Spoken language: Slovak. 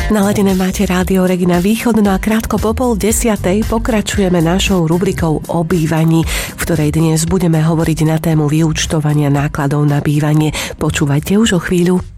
Naladené máte Rádio Regina Východ, no a krátko po 9:30 pokračujeme našou rubrikou o bývaní, v ktorej dnes budeme hovoriť na tému vyúčtovania nákladov na bývanie. Počúvajte už o chvíľu.